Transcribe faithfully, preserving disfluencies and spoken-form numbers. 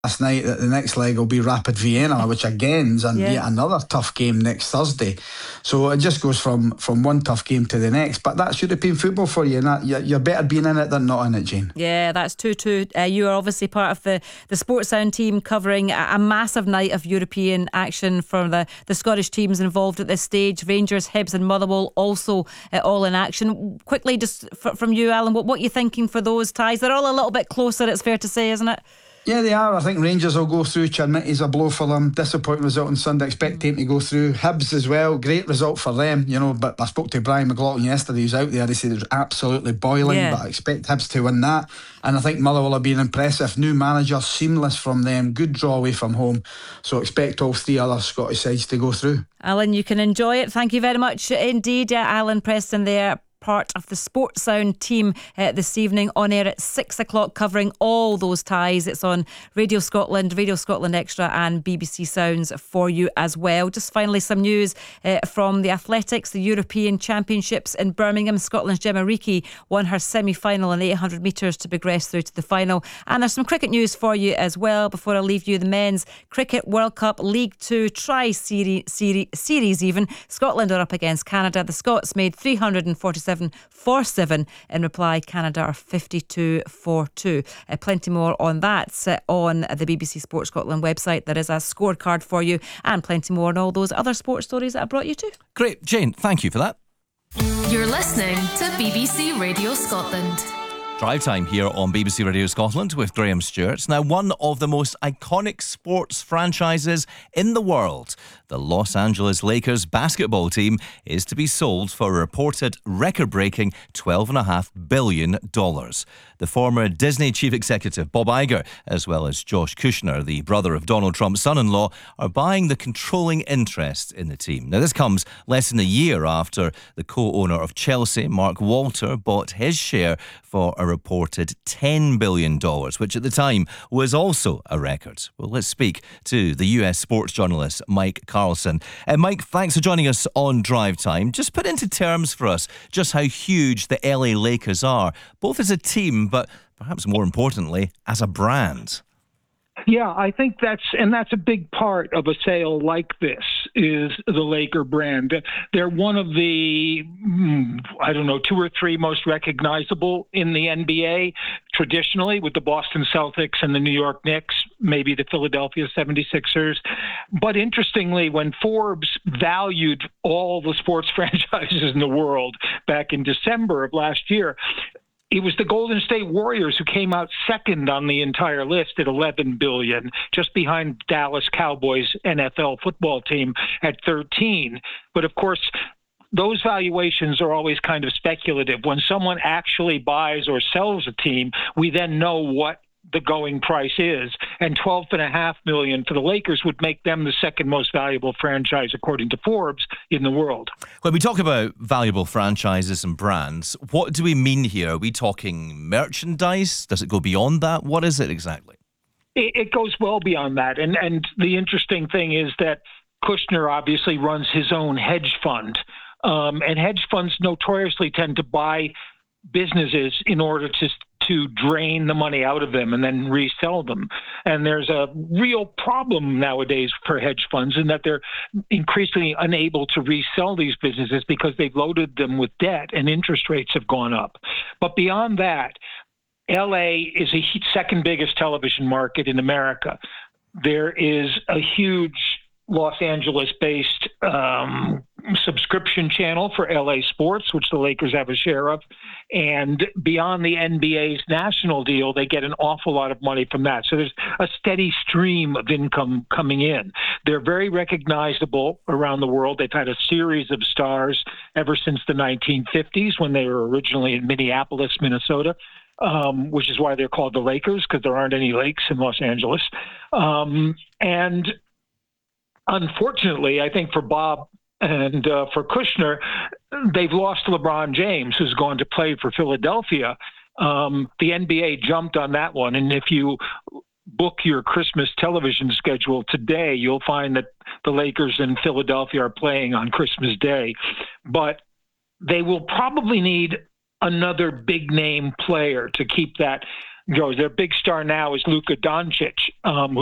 last night that the next leg will be Rapid Vienna, which again is Yeah. yet another tough game next Thursday. So it just goes from, from one tough game to the next. But that's European football for you, and that, you're, you're better being in it than not in it, Jane. Yeah, that's two two. Uh, you are obviously part of the, the Sports Sound team covering a, a massive night of European action for the, the Scottish teams involved at this stage. Rangers, Hibs and Motherwell also uh, all in action. Quickly, just f- from you, Alan, what, what are you thinking for those ties? They're all a little bit closer, it's fair to say, isn't it? Yeah, they are. I think Rangers will go through. Charmitti's a blow for them. Disappointing result on Sunday. Expect them to go through. Hibs as well. Great result for them, you know. But I spoke to Brian McLaughlin yesterday. He was out there. He said it was absolutely boiling. Yeah. But I expect Hibs to win that. And I think Motherwell have been impressive. New manager, seamless from them. Good draw away from home. So expect all three other Scottish sides to go through. Alan, you can enjoy it. Thank you very much indeed. Uh, Alan Preston there, part of the Sports Sound team uh, this evening, on air at six o'clock, covering all those ties. It's on Radio Scotland, Radio Scotland Extra and B B C Sounds for you as well. Just finally, some news uh, from the athletics, the European Championships in Birmingham. Scotland's Gemma Reekie won her semi-final in eight hundred metres to progress through to the final. And there's some cricket news for you as well before I leave you. The Men's Cricket World Cup League Two Tri-Series series even. Scotland are up against Canada. The Scots made three hundred forty-seven for seven in reply. Canada are fifty-two for two. Uh, plenty more on that uh, on the B B C Sports Scotland website. There is a scorecard for you, and plenty more on all those other sports stories that I brought you to. Great, Jane, thank you for that. You're listening to B B C Radio Scotland. Drive Time here on B B C Radio Scotland with Graham Stewart. Now, one of the most iconic sports franchises in the world, the Los Angeles Lakers basketball team, is to be sold for a reported record-breaking twelve point five billion dollars. The former Disney chief executive Bob Iger, as well as Josh Kushner, the brother of Donald Trump's son-in-law, are buying the controlling interest in the team. Now, this comes less than a year after the co-owner of Chelsea, Mark Walter, bought his share for a reported ten billion dollars, which at the time was also a record. Well, let's speak to the U S sports journalist Mike Carlson. Uh, Mike, thanks for joining us on Drive Time. Just put into terms for us just how huge the L A Lakers are, both as a team, but perhaps more importantly, as a brand. Yeah, I think that's, and that's a big part of a sale like this, is the Laker brand. They're one of the, I don't know, two or three most recognizable in the N B A traditionally, with the Boston Celtics and the New York Knicks, maybe the Philadelphia seventy-sixers. But interestingly, when Forbes valued all the sports franchises in the world back in December of last year, it was the Golden State Warriors who came out second on the entire list at eleven billion dollars, just behind Dallas Cowboys N F L football team at thirteen. But of course, those valuations are always kind of speculative. When someone actually buys or sells a team, we then know what the going price is, and twelve and a half million for the Lakers would make them the second most valuable franchise, according to Forbes, in the world. When we talk about valuable franchises and brands, what do we mean here? Are we talking merchandise? Does it go beyond that? What is it exactly? It, it goes well beyond that. And, and the interesting thing is that Kushner obviously runs his own hedge fund. Um, and hedge funds notoriously tend to buy businesses in order to to drain the money out of them and then resell them. And there's a real problem nowadays for hedge funds in that they're increasingly unable to resell these businesses because they've loaded them with debt and interest rates have gone up. But beyond that, L A is a second biggest television market in America. There is a huge Los Angeles-based um, subscription channel for L A Sports, which the Lakers have a share of. And beyond the N B A's national deal, they get an awful lot of money from that. So there's a steady stream of income coming in. They're very recognizable around the world. They've had a series of stars ever since the nineteen fifties, when they were originally in Minneapolis, Minnesota. Um, which is why they're called the Lakers, because there aren't any lakes in Los Angeles. Um, and unfortunately, I think for Bob and uh, for Kushner, they've lost LeBron James, who's gone to play for Philadelphia. Um, the N B A jumped on that one. And if you book your Christmas television schedule today, you'll find that the Lakers in Philadelphia are playing on Christmas Day. But they will probably need another big name player to keep that goes. Their big star now is Luka Doncic, um,